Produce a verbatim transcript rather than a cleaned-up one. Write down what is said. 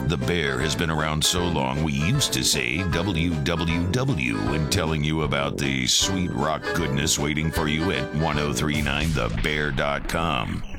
The Bear has been around so long we used to say W W W when telling you about the sweet rock goodness waiting for you at ten thirty-nine the bear dot com.